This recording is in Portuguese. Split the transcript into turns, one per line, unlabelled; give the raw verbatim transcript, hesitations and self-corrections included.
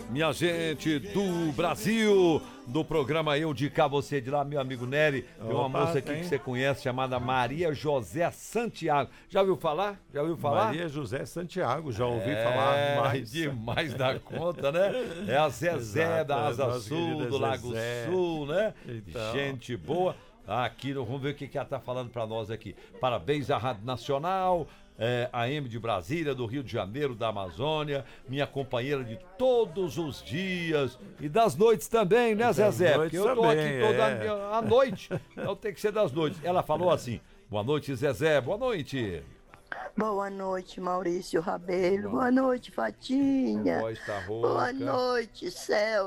minha gente do Brasil, do programa Eu de Cá, Você de Lá, meu amigo Nery. Tem uma
Opa,
moça aqui
tem.
que você conhece chamada Maria José Santiago. Já ouviu falar? Já ouviu falar?
Maria José Santiago, já ouvi
é,
falar demais.
demais da conta, né? É a Zezé
Exato,
da Asa
nossa
Sul,
querida
do Lago
Zezé.
Sul, né?
Então.
Gente boa. Aqui, vamos ver o que, que ela tá falando pra nós aqui. Parabéns à Rádio Nacional, é, a M de Brasília, do Rio de Janeiro, da Amazônia, minha companheira de todos os dias e das noites também, né,
Das
Zezé? Porque eu tô
também,
aqui toda
é.
a, a noite, então tem que ser das noites. Ela falou assim: boa noite, Zezé, boa noite.
Boa noite, Maurício Rabelo. Boa noite, Fatinha.
A voz tá rouca.
Boa noite, Céu.